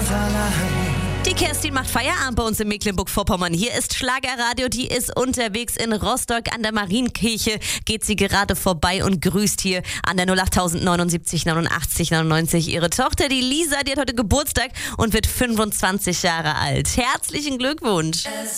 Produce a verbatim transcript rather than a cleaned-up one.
Die Kerstin macht Feierabend bei uns in Mecklenburg-Vorpommern. Hier ist Schlagerradio, die ist unterwegs in Rostock an der Marienkirche. Geht sie gerade vorbei und grüßt hier an der null acht neunundsiebzig neunundachtzig neunundneunzig ihre Tochter, die Lisa, die hat heute Geburtstag und wird fünfundzwanzig Jahre alt. Herzlichen Glückwunsch!